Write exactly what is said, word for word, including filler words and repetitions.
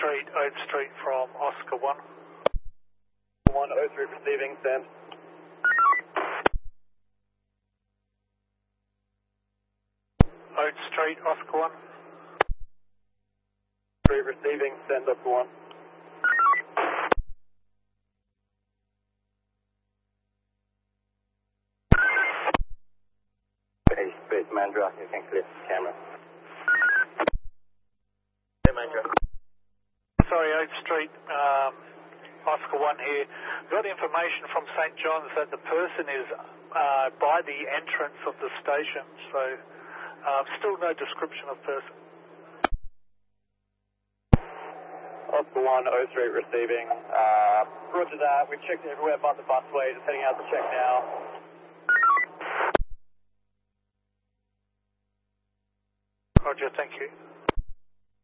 Street, Oak Street from Oscar one. one oh three receiving, stand. Oak Street, Oscar one. three receiving, stand up for one. Hey, Space Mandra, you can clear the camera. Hey, Mandra. Sorry, Oak Street, um, Oscar one here. Got information from Saint John's that the person is uh, by the entrance of the station, so uh, still no description of person. Oscar one oh three receiving. Uh, roger that. We've checked everywhere but the busway. Just heading out to check now. Roger, thank you.